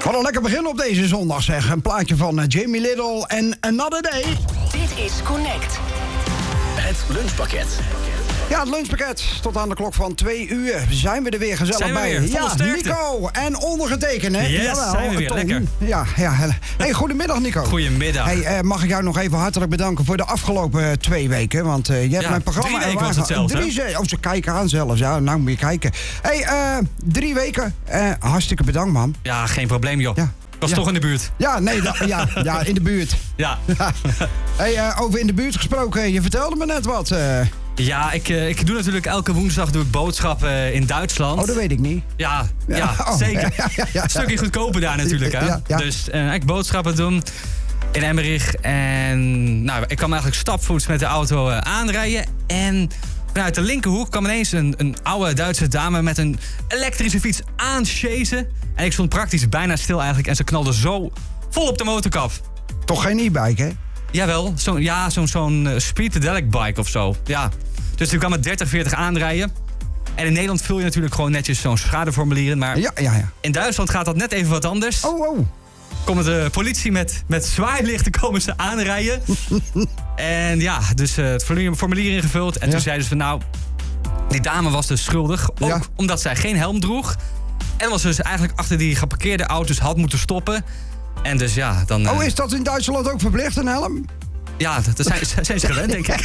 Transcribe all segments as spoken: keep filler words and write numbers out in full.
Wat een lekker begin op deze zondag, zeg. Een plaatje van uh, Jamie Little en Another Day. Dit is Connect. Het lunchpakket. Ja, het lunchpakket. Tot aan de klok van twee uur zijn we er weer gezellig zijn we bij. weer, volle ja, sterkte. Nico en ondergetekend, hè? Yes, Jawel, zijn we weer. Tom. Lekker. Ja, ja. Hey, goedemiddag, Nico. Goedemiddag. Hey, uh, mag ik jou nog even hartelijk bedanken voor de afgelopen uh, twee weken? Want uh, je hebt Ja, mijn programma... drie weken was het zelfs, hè? Drie ze- Oh, ze kijken aan zelfs. Ja, nou moet je kijken. Hey, uh, drie weken. Uh, hartstikke bedankt, man. Ja, geen probleem, joh. Ja. Ik was Ja. toch in de buurt. Ja, nee, da- ja, ja, in de buurt. Ja. Hey, uh, over in de buurt gesproken, je vertelde me net wat. Uh. Ja, ik, uh, ik doe natuurlijk elke woensdag doe ik boodschappen uh, in Duitsland. Oh, dat weet ik niet. Ja, ja, ja Oh, zeker. ja, ja, ja, ja. Een stukje goedkoper daar natuurlijk, hè. Ja, ja. Dus uh, ik boodschappen doen in Emmerich. En nou, ik kwam eigenlijk stapvoets met de auto uh, aanrijden. En vanuit de linkerhoek kwam ineens een, een oude Duitse dame met een elektrische fiets aansjezen. En ik stond praktisch bijna stil eigenlijk. En ze knalde zo vol op de motorkap. Toch geen e-bike, hè? Jawel, zo, ja, zo'n zo'n uh, speed pedelec bike of zo. Ja. Dus ik kwam met dertig, veertig aanrijden. En in Nederland vul je natuurlijk gewoon netjes zo'n schadeformulieren. Maar Ja, ja, ja. in Duitsland gaat dat net even wat anders. Oh, oh. Komt de politie met, met zwaailichten komen ze aanrijden. En ja, dus uh, het formulier, formulier ingevuld. En Ja. toen zeiden ze van nou, die dame was dus schuldig. Ook Ja. omdat zij geen helm droeg. En was dus eigenlijk achter die geparkeerde auto's had moeten stoppen. En dus ja, dan... uh, Oh, is dat in Duitsland ook verplicht, een helm? Ja, dat zijn, zijn ze gewend, denk ik.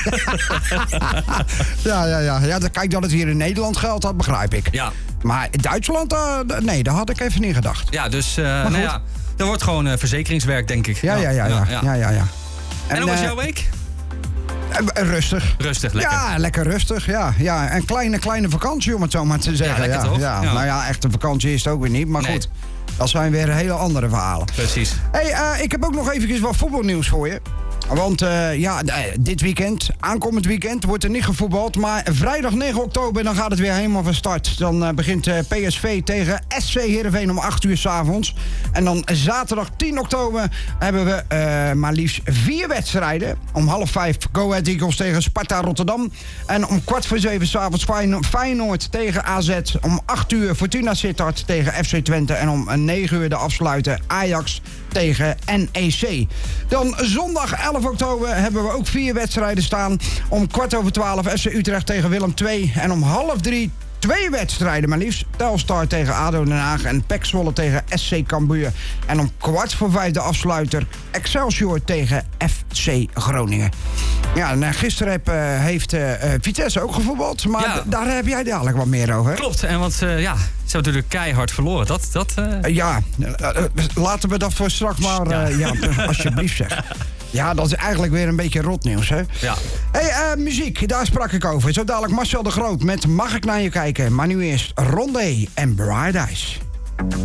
Ja, ja, ja. Ja, dat- kijk, dat het hier in Nederland geldt, dat begrijp ik. Ja, Maar in Duitsland, uh, d- nee, daar had ik even niet gedacht. ja dus uh, nou goed. ja, er wordt gewoon uh, verzekeringswerk, denk ik. Ja, ja, ja, ja. ja, ja, ja. En hoe was eh, jouw week? eh, Rustig. Rustig, lekker. Ja, lekker rustig, ja. ja. Een kleine, kleine vakantie, om het zo maar te zeggen. lekker toch? Ja. Ja. Nou ja, echte vakantie is het ook weer niet, maar Nee. goed. Dat zijn weer hele andere verhalen. Precies. Hey, uh, ik heb ook nog eventjes wat voetbalnieuws voor je. Want uh, ja, uh, dit weekend, aankomend weekend, wordt er niet gevoetbald. Maar vrijdag negen oktober, dan gaat het weer helemaal van start. Dan uh, begint uh, P S V tegen S C Heerenveen om acht uur 's avonds. En dan zaterdag tien oktober hebben we uh, maar liefst vier wedstrijden. Om half vijf Go Ahead Eagles tegen Sparta Rotterdam. En om kwart voor zeven 's avonds Feyeno- Feyenoord tegen A Z. Om acht uur Fortuna Sittard tegen F C Twente. En om negen uur de afsluiter Ajax tegen N E C. Dan zondag elf oktober hebben we ook vier wedstrijden staan. Om kwart over twaalf F C Utrecht tegen Willem twee. En om half drie twee wedstrijden maar liefst. Telstar tegen ADO Den Haag en P E C Zwolle tegen S C Cambuur. En om kwart voor vijf de afsluiter Excelsior tegen F C Groningen. Ja, en uh, gisteren heb, uh, heeft uh, uh, Vitesse ook gevoetbald. Maar Ja. d- daar heb jij dadelijk wat meer over. hè? Klopt, en want uh, ja, ze hebben natuurlijk keihard verloren. Dat, dat, uh, Uh, ja, uh, uh, laten we dat voor straks maar, uh, ja. alsjeblieft zeg. Ja, dat is eigenlijk weer een beetje rotnieuws, hè? ja. Hey, uh, muziek, daar sprak ik over. Zo dadelijk Marcel de Groot met Mag ik naar je kijken? Maar nu eerst Rondé en Bright Eyes.